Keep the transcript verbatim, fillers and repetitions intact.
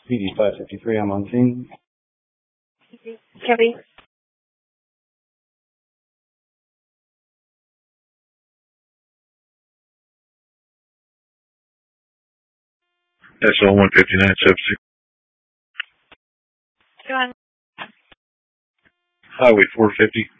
P D five fifty-three, I'm on scene. Copy. S L one fifty-nine seventy-six. Go on. Highway four fifty.